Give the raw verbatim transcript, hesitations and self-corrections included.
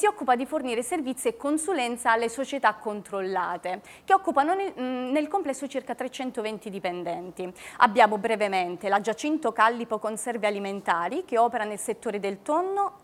si occupa di fornire servizi e consulenza alle società controllate, che occupano nel, nel complesso circa trecentoventi dipendenti. Abbiamo brevemente la Giacinto Callipo Conserve Alimentari, che opera nel settore del tonno